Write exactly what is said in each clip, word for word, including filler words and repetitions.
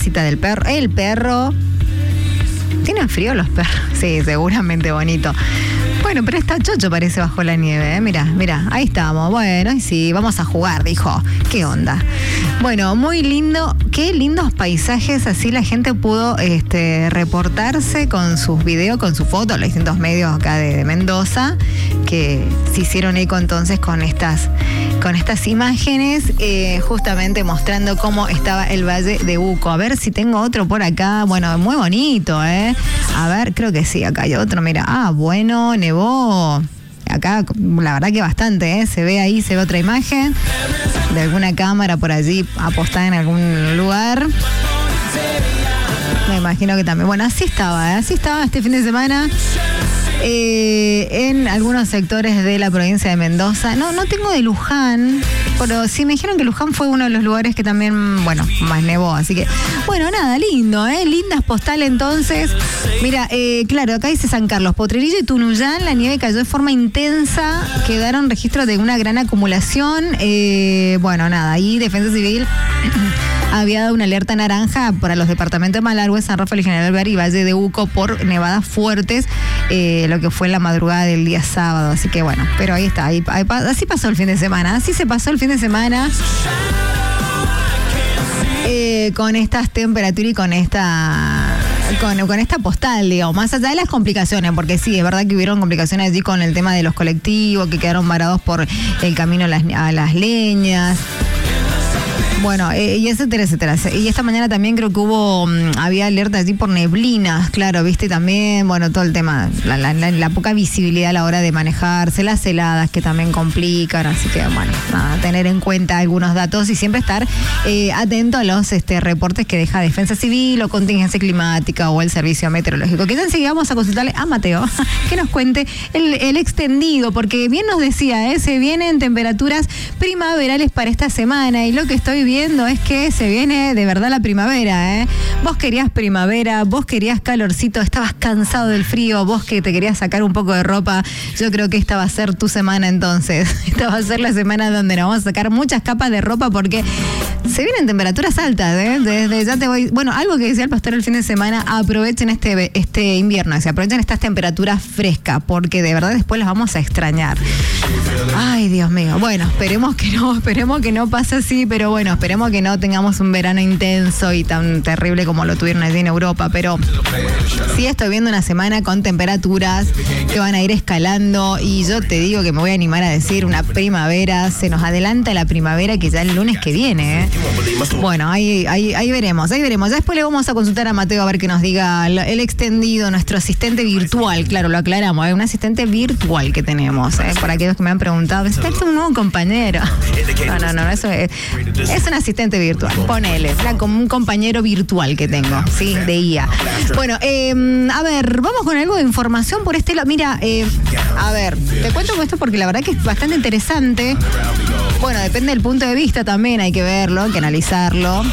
casita del perro. El perro... ¿Tienen frío los perros? Sí, seguramente bonito. Bueno, pero está chocho, parece, bajo la nieve, ¿eh? Mirá, mirá, ahí estamos. Bueno, y sí, vamos a jugar, dijo. ¿Qué onda? Bueno, muy lindo. Qué lindos paisajes. Así la gente pudo este, reportarse con sus videos, con sus fotos, los distintos medios acá de, de Mendoza, que se hicieron eco entonces con estas, con estas imágenes, eh, justamente mostrando cómo estaba el Valle de Uco. A ver si tengo otro por acá. Bueno, muy bonito, ¿eh? A ver, creo que sí, acá hay otro. Mira, ah, bueno, nevó. Acá, la verdad que bastante, ¿eh? Se ve ahí, se ve otra imagen de alguna cámara por allí apostada en algún lugar. Me imagino que también. Bueno, así estaba, ¿eh? Así estaba este fin de semana. Eh, en algunos sectores de la provincia de Mendoza. No, no tengo de Luján, pero sí me dijeron que Luján fue uno de los lugares que también, bueno, más nevó. Así que, bueno, nada, lindo, ¿eh? Lindas postales entonces. Mira, eh, claro, acá dice San Carlos, Potrerillo y Tunuyán, la nieve cayó de forma intensa, quedaron registros de una gran acumulación. Eh, bueno, nada, ahí Defensa Civil había dado una alerta naranja para los departamentos de Malargüe, San Rafael y General Alvear y Valle de Uco por nevadas fuertes, eh, lo que fue en la madrugada del día sábado. Así que bueno, pero ahí está, ahí, ahí, así pasó el fin de semana, así se pasó el fin de semana. Eh, con estas temperaturas y con esta... Con, con esta postal, digamos, más allá de las complicaciones, porque sí, es verdad que hubieron complicaciones allí con el tema de los colectivos que quedaron varados por el camino a las, a las leñas. Bueno, eh, y etcétera, etcétera. Y esta mañana también creo que hubo, um, había alerta allí por neblinas, claro, viste, también, bueno, todo el tema, la, la, la, la poca visibilidad a la hora de manejarse, las heladas que también complican, así que, bueno, nada, tener en cuenta algunos datos y siempre estar eh, atento a los este, reportes que deja Defensa Civil o Contingencia Climática o el Servicio Meteorológico. Que ya enseguida vamos a consultarle a Mateo que nos cuente el, el extendido, porque bien nos decía, ¿eh? Se vienen temperaturas primaverales para esta semana y lo que estoy viendo viendo es que se viene de verdad la primavera, ¿eh? Vos querías primavera, vos querías calorcito, estabas cansado del frío, vos que te querías sacar un poco de ropa. Yo creo que esta va a ser tu semana entonces. Esta va a ser la semana donde nos vamos a sacar muchas capas de ropa porque se vienen temperaturas altas, ¿eh? Desde ya te voy... Bueno, algo que decía el pastor el fin de semana, aprovechen este, este invierno, o sea, aprovechen estas temperaturas frescas porque de verdad después las vamos a extrañar. Ay, Dios mío. Bueno, esperemos que no, esperemos que no pase así, pero bueno, esperemos que no tengamos un verano intenso y tan terrible como lo tuvieron allí en Europa, pero sí estoy viendo una semana con temperaturas que van a ir escalando y yo te digo que me voy a animar a decir una primavera, se nos adelanta la primavera que ya el lunes que viene, ¿eh? Bueno, ahí, ahí, ahí veremos, ahí veremos. Ya después le vamos a consultar a Mateo a ver que nos diga el extendido, nuestro asistente virtual, claro, lo aclaramos, es ¿eh? Un asistente virtual que tenemos, ¿eh? Por aquellos que me han preguntado, ¿es un nuevo compañero? No, no, no, eso es, es un asistente virtual, ponele, era como un compañero virtual que tengo, sí, de I A. Bueno, eh, a ver, vamos con algo de información por este lado. Mira, eh, a ver, te cuento con esto porque la verdad que es bastante interesante. Bueno, depende del punto de vista también, hay que verlo, hay que analizarlo.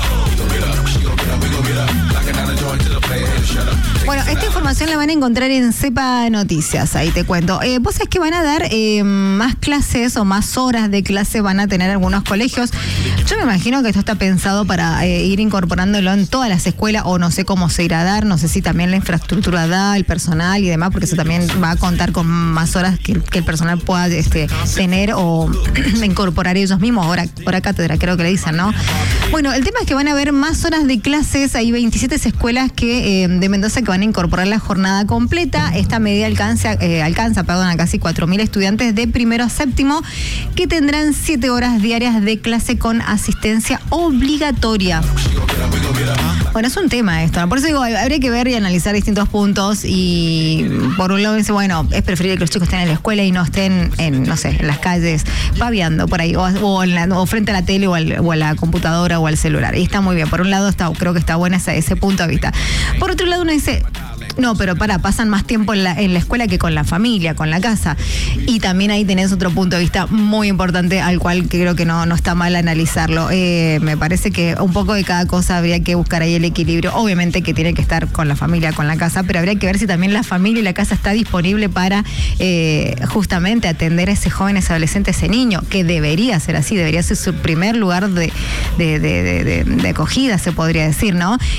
Bueno, esta información la van a encontrar en Cepa Noticias, ahí te cuento. Eh, vos sabés que van a dar eh, más clases o más horas de clase van a tener algunos colegios. Yo me imagino que esto está pensado para eh, ir incorporándolo en todas las escuelas o no sé cómo se irá a dar, no sé si también la infraestructura da, el personal y demás, porque eso también va a contar con más horas que, que el personal pueda este, tener o incorporar ellos mismos, hora, hora cátedra creo que le dicen, ¿no? Bueno, el tema es que van a haber más horas de clases, hay veintisiete escuelas que eh, de Mendoza que van a incorporar la jornada completa. Esta medida alcanza, eh, alcanza perdón, a casi cuatro mil estudiantes de primero a séptimo que tendrán siete horas diarias de clase con asistencia obligatoria. Bueno, es un tema esto, ¿no? Por eso digo, habría que ver y analizar distintos puntos y por un lado dice, bueno, es preferible que los chicos estén en la escuela y no estén en, no sé, en las calles babeando por ahí o, o, en la, o frente a la tele o, al, o a la computadora o al celular. Y está muy bien, por un lado está, creo que está bueno ese, ese punto de vista. Por otro lado uno dice, no, pero para, pasan más tiempo en la, en la escuela que con la familia, con la casa. Y también ahí tenés otro punto de vista muy importante al cual creo que no, no está mal analizarlo. Eh, me parece que un poco de cada cosa habría que buscar ahí el equilibrio. Obviamente que tiene que estar con la familia, con la casa, pero habría que ver si también la familia y la casa está disponible para eh, justamente atender a ese joven, ese adolescente, ese niño, que debería ser así, debería ser su primer lugar de, de, de, de, de, de acogida, se podría decir, ¿no?